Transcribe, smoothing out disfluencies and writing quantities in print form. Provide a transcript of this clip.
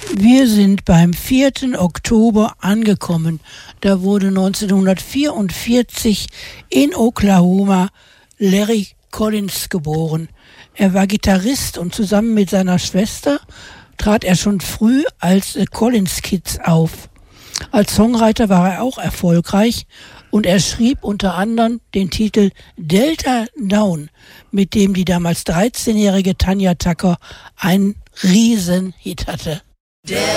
Wir sind beim 4. Oktober angekommen. Da wurde 1944 in Oklahoma Larry Collins geboren. Er war Gitarrist und zusammen mit seiner Schwester trat er schon früh als The Collins Kids auf. Als Songwriter war er auch erfolgreich und er schrieb unter anderem den Titel Delta Down, mit dem die damals 13-jährige Tanya Tucker einen Riesenhit hatte.